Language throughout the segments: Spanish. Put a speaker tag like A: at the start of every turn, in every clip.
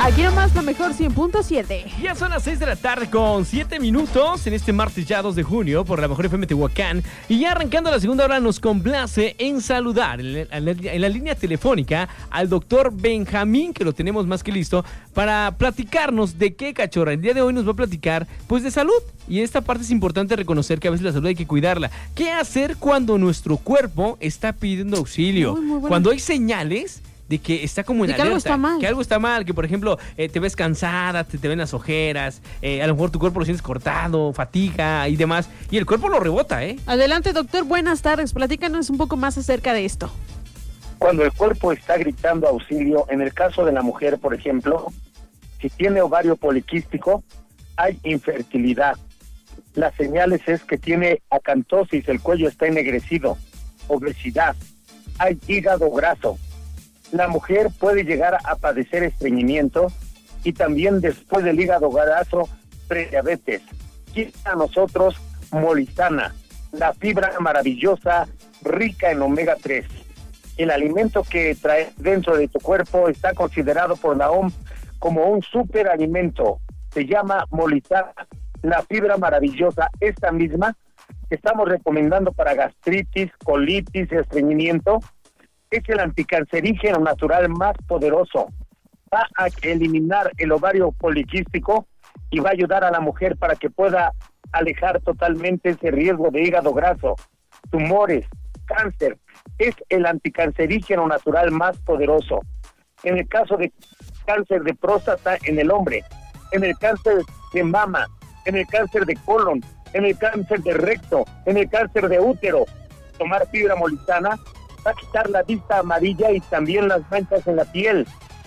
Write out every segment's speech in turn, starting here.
A: Aquí nomás la mejor 100.7.
B: Ya son las 6 de la tarde con 7 minutos en este martes ya 2 de junio por la mejor FM Tehuacán. Y ya arrancando la segunda hora nos complace en saludar en la línea telefónica al doctor Benjamín, que lo tenemos más que listo para platicarnos de qué, cachorra. El día de hoy nos va a platicar pues de salud. Y esta parte es importante reconocer que a veces la salud hay que cuidarla. ¿Qué hacer cuando nuestro cuerpo está pidiendo auxilio?
A: Muy bueno.
B: Cuando hay señales de que está como en
A: De que algo
B: alerta,
A: está mal.
B: que algo está mal, que por ejemplo te ves cansada, te ven las ojeras, a lo mejor tu cuerpo lo sientes cortado, fatiga y demás, y el cuerpo lo rebota, ¿eh?
A: Adelante, doctor, buenas tardes. Platícanos un poco más acerca de esto.
C: Cuando el cuerpo está gritando auxilio, en el caso de la mujer, por ejemplo, si tiene ovario poliquístico, hay infertilidad. Las señales es que tiene acantosis, el cuello está ennegrecido, obesidad, hay hígado graso. La mujer puede llegar a padecer estreñimiento y también después del hígado graso, prediabetes. Quita a nosotros Molizana, la fibra maravillosa rica en omega 3. El alimento que trae dentro de tu cuerpo está considerado por la OMS como un superalimento. Se llama Molizana, la fibra maravillosa. Esta misma que estamos recomendando para gastritis, colitis, estreñimiento. Es el anticancerígeno natural más poderoso. Va a eliminar el ovario poliquístico y va a ayudar a la mujer para que pueda alejar totalmente ese riesgo de hígado graso, tumores, cáncer. Es el anticancerígeno natural más poderoso. En el caso de cáncer de próstata en el hombre, en el cáncer de mama, en el cáncer de colon, en el cáncer de recto, en el cáncer de útero, tomar fibra molizana va a quitar la vista amarilla y también las manchas en la piel.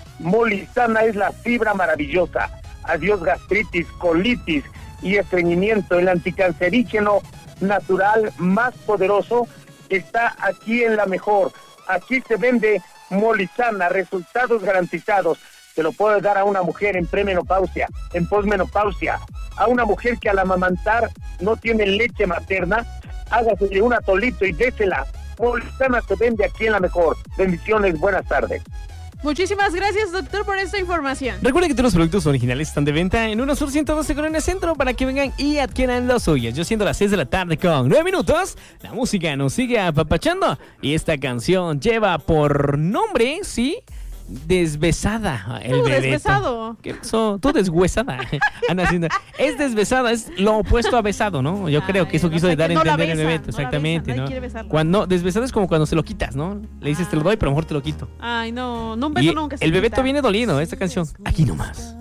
C: Molizana es la fibra maravillosa. Adiós gastritis, colitis y estreñimiento. El anticancerígeno natural más poderoso está aquí en la mejor. Aquí se vende Molizana, resultados garantizados. Se lo puede dar a una mujer en premenopausia, en posmenopausia, a una mujer que al amamantar no tiene leche materna, hágase un atolito y désela. Molizana se vende aquí en la mejor. Bendiciones, buenas tardes.
A: Muchísimas gracias, doctor, por esta información.
B: Recuerden que todos los productos originales están de venta en Uno Sur 112 Colonia Centro para que vengan y adquieran las suyas. Yo siendo las 6 de la tarde con 9 minutos, la música nos sigue apapachando y esta canción lleva por nombre, ¿sí? Desbesada, el Bebeto.
A: Desbesado.
B: ¿Qué pasó? Tú deshuesada. Ana haciendo. Es desbesada, es lo opuesto a besado, ¿no? Yo creo que eso quiso dar a entender el Bebeto, exactamente, ¿no? Cuando desbesado es como cuando se lo quitas, ¿no? Le dices te lo doy, pero a lo mejor te lo quito.
A: Ay, no, un beso nunca se
B: el Bebeto
A: quita.
B: viene dolido, esta canción. Aquí nomás.